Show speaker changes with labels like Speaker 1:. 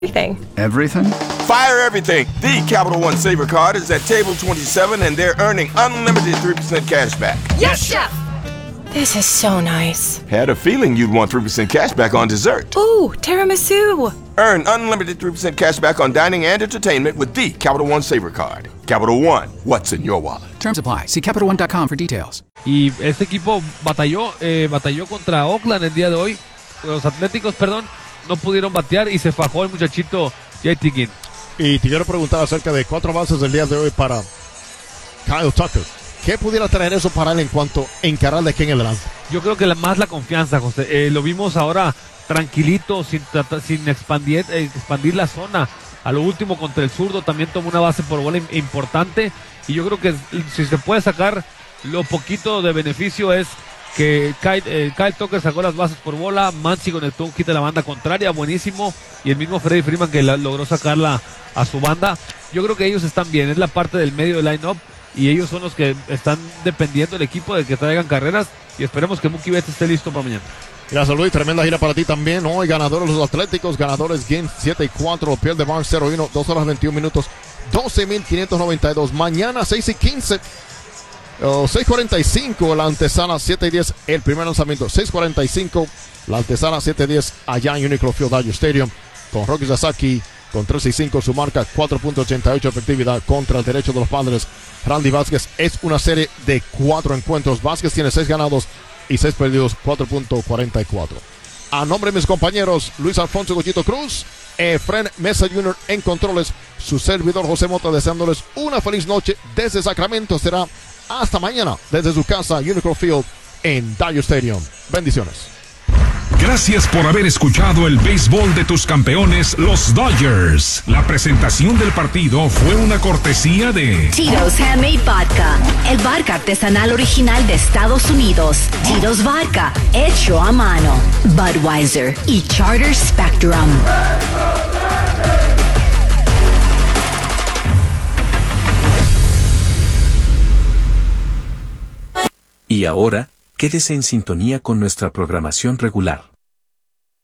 Speaker 1: Everything.
Speaker 2: Everything?
Speaker 3: Fire everything. The Capital One Saver Card is at table 27 and they're earning unlimited 3% cash back.
Speaker 1: Yes, Chef! This is so nice.
Speaker 3: Had a feeling you'd want 3% cash back on dessert.
Speaker 1: Ooh, tiramisu!
Speaker 3: Earn unlimited 3% cash back on dining and entertainment with the Capital One Saver Card. Capital One, what's in your wallet?
Speaker 2: Terms apply. See CapitalOne.com for details.
Speaker 4: Y este equipo batalló contra Oakland el día de hoy. Los Atléticos, no pudieron batear y se fajó el muchachito JT Ginn.
Speaker 5: Y te quiero preguntar acerca de 4 bases del día de hoy para Kyle Tucker. ¿Qué pudiera traer eso para él en cuanto a encarar de aquí en adelante?
Speaker 4: Yo creo que más la confianza, José. Lo vimos ahora tranquilito, sin expandir la zona. A lo último contra el zurdo también tomó una base por bola importante. Y yo creo que si se puede sacar lo poquito de beneficio es que Kyle Tucker sacó las bases por bola, Mansi conectó un hit de la banda contraria, buenísimo, y el mismo Freddie Freeman que logró sacarla a su banda. Yo creo que ellos están bien, es la parte del medio del line-up, y ellos son los que están dependiendo del equipo de que traigan carreras, y esperemos que Mookie Betts esté listo para mañana.
Speaker 5: Gracias, Luis. Tremenda gira para ti también. Hoy ganadores los Atléticos, ganadores Game 7-4, Pierre de Barnes 0-1, 2 horas 21 minutos, 12,592. Mañana 6:15. 6:45 la antesala, 7:10 el primer lanzamiento, 6:45 la antesala, 7:10 allá en Uniclo Field Dodger Stadium, con Rocky Sasaki con 3-5 su marca, 4.88 efectividad contra el derecho de los Padres. Randy Vázquez. Es una serie de 4 encuentros. Vázquez tiene 6 ganados y 6 perdidos, 4.44. A nombre de mis compañeros Luis Alfonso Goyito Cruz, Efren Mesa Jr. en controles, su servidor José Mota, deseándoles una feliz noche desde Sacramento. Será hasta mañana desde su casa Unicro Field en Dodger Stadium. Bendiciones.
Speaker 6: Gracias por haber escuchado el béisbol de tus campeones, los Dodgers. La presentación del partido fue una cortesía de
Speaker 7: Tito's Handmade Vodka, el vodka artesanal original de Estados Unidos. Tito's Vodka, hecho a mano. Budweiser y Charter Spectrum.
Speaker 8: Y ahora, quédese en sintonía con nuestra programación regular.